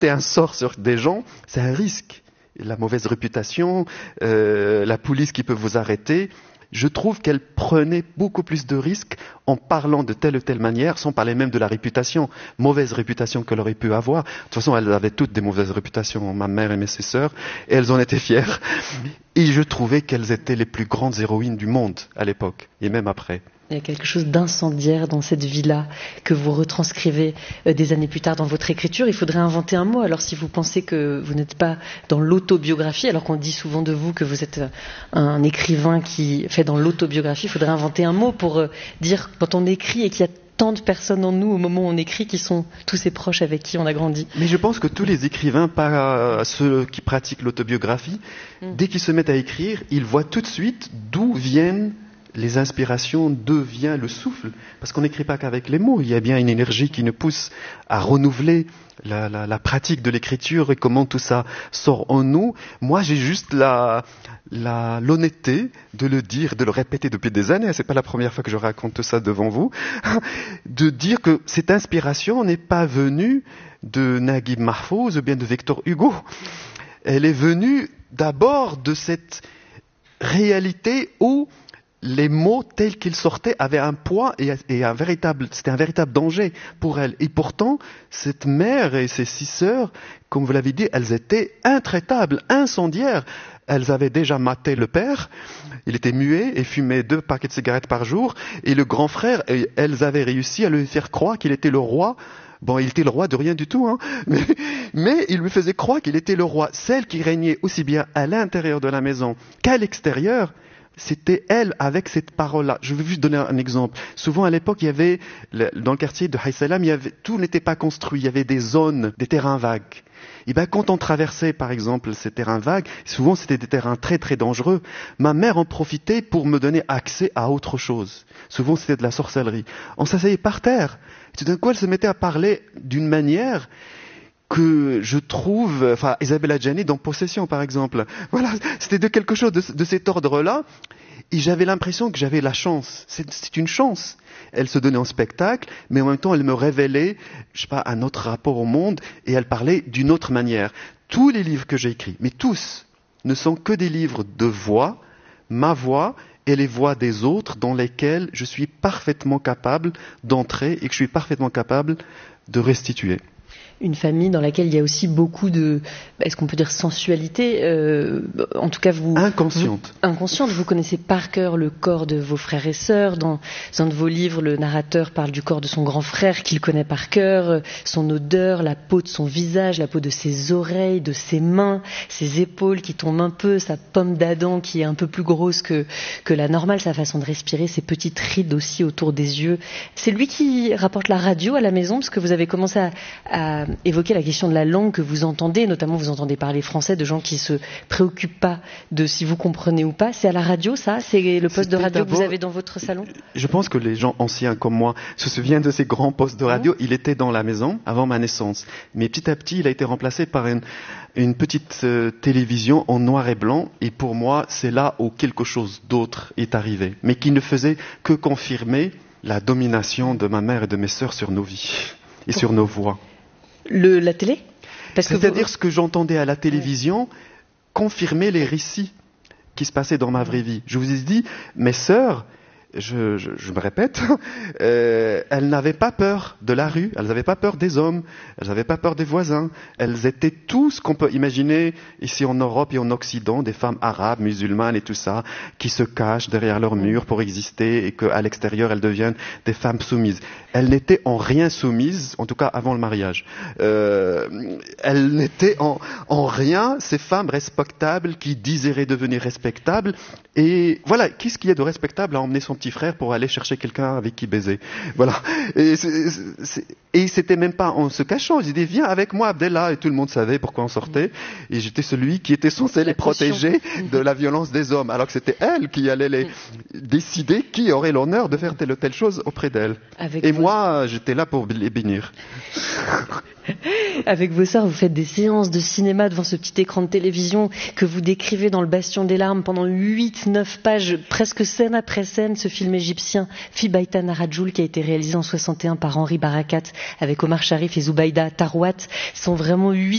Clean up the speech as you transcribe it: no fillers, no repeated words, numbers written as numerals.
un sort sur des gens, c'est un risque. La mauvaise réputation, la police qui peut vous arrêter. Je trouve qu'elle prenait beaucoup plus de risques en parlant de telle ou telle manière, sans parler même de la réputation, mauvaise réputation qu'elle aurait pu avoir. De toute façon, elles avaient toutes des mauvaises réputations, ma mère et mes sœurs, et elles en étaient fières. Et je trouvais qu'elles étaient les plus grandes héroïnes du monde à l'époque, et même après. Il y a quelque chose d'incendiaire dans cette vie-là que vous retranscrivez des années plus tard dans votre écriture. Il faudrait inventer un mot. Alors si vous pensez que vous n'êtes pas dans l'autobiographie, alors qu'on dit souvent de vous que vous êtes un écrivain qui fait dans l'autobiographie, il faudrait inventer un mot pour dire quand on écrit et qu'il y a tant de personnes en nous au moment où on écrit qui sont tous ces proches avec qui on a grandi. Mais je pense que tous les écrivains, pas ceux qui pratiquent l'autobiographie, dès qu'ils se mettent à écrire, ils voient tout de suite d'où viennent les inspirations, d'où vient le souffle. Parce qu'on n'écrit pas qu'avec les mots. Il y a bien une énergie qui nous pousse à renouveler la pratique de l'écriture et comment tout ça sort en nous. Moi, j'ai juste l'honnêteté de le dire, de le répéter depuis des années. C'est pas la première fois que je raconte ça devant vous. De dire que cette inspiration n'est pas venue de Naguib Mahfouz ou bien de Victor Hugo. Elle est venue d'abord de cette réalité où les mots tels qu'ils sortaient avaient un poids et c'était un véritable danger pour elle. Et pourtant, cette mère et ses 6 sœurs, comme vous l'avez dit, elles étaient intraitables, incendiaires. Elles avaient déjà maté le père, il était muet et fumait 2 paquets de cigarettes par jour. Et le grand frère, elles avaient réussi à lui faire croire qu'il était le roi. Bon, il était le roi de rien du tout, hein. Mais il lui faisait croire qu'il était le roi. Celle qui régnait aussi bien à l'intérieur de la maison qu'à l'extérieur, c'était elle avec cette parole-là. Je vais juste donner un exemple. Souvent à l'époque, il y avait, dans le quartier de Haït Salam, tout n'était pas construit. Il y avait des zones, des terrains vagues. Et bien quand on traversait par exemple ces terrains vagues, souvent c'était des terrains très très dangereux. Ma mère en profitait pour me donner accès à autre chose. Souvent c'était de la sorcellerie. On s'asseyait par terre. Et tout d'un coup elle se mettait à parler d'une manière que je trouve, Isabelle Adjani dans Possession par exemple. Voilà, c'était de quelque chose de cet ordre-là. Et j'avais l'impression que j'avais la chance. C'est une chance. Elle se donnait en spectacle, mais en même temps, elle me révélait, un autre rapport au monde, et elle parlait d'une autre manière. Tous les livres que j'ai écrits, mais tous, ne sont que des livres de voix, ma voix et les voix des autres, dans lesquelles je suis parfaitement capable d'entrer et que je suis parfaitement capable de restituer. Une famille dans laquelle il y a aussi beaucoup de, est-ce qu'on peut dire sensualité, en tout cas vous... Inconsciente. Vous connaissez par cœur le corps de vos frères et sœurs. Dans un de vos livres, le narrateur parle du corps de son grand frère qu'il connaît par cœur, son odeur, la peau de son visage, la peau de ses oreilles, de ses mains, ses épaules qui tombent un peu, sa pomme d'Adam qui est un peu plus grosse que la normale, sa façon de respirer, ses petites rides aussi autour des yeux. C'est lui qui rapporte la radio à la maison, parce que vous avez commencé à évoquer la question de la langue que vous entendez, notamment vous entendez parler français de gens qui se préoccupent pas de si vous comprenez ou pas. C'est à la radio, ça? C'est le poste de radio que vous avez dans votre salon? Je pense que les gens anciens comme moi se souviennent de ces grands postes de radio. Il était dans la maison avant ma naissance. Mais petit à petit, il a été remplacé par une petite télévision en noir et blanc. Et pour moi, c'est là où quelque chose d'autre est arrivé. Mais qui ne faisait que confirmer la domination de ma mère et de mes sœurs sur nos vies et sur nos voix. La télé? C'est-à-dire ce que j'entendais à la télévision confirmait les récits qui se passaient dans ma vraie vie. Je vous ai dit, mes sœurs, je me répète, elles n'avaient pas peur de la rue, elles n'avaient pas peur des hommes, elles n'avaient pas peur des voisins. Elles étaient tout ce qu'on peut imaginer ici en Europe et en Occident, des femmes arabes, musulmanes et tout ça, qui se cachent derrière leurs murs pour exister et qu'à l'extérieur elles deviennent des femmes soumises. Elles n'étaient en rien soumises, en tout cas avant le mariage. Elles n'étaient en rien ces femmes respectables qui désiraient devenir respectables. Et voilà, qu'est-ce qu'il y a de respectable à emmener son petit frère pour aller chercher quelqu'un avec qui baiser? Voilà. Et c'était même pas en se cachant. Ils disaient, viens avec moi, Abdallah. Et tout le monde savait pourquoi on sortait. Et j'étais celui qui était censé les protéger de la violence des hommes. Alors que c'était elles qui allaient les décider qui aurait l'honneur de faire telle ou telle chose auprès d'elles. Et moi, j'étais là pour les bénir. Avec vos sœurs, vous faites des séances de cinéma devant ce petit écran de télévision que vous décrivez dans Le Bastion des larmes pendant 8-9 pages, presque scène après scène, ce film égyptien Fi Baytan Rajoul qui a été réalisé en 61 par Henri Barakat avec Omar Sharif et Zoubaïda Tarouat sont vraiment 8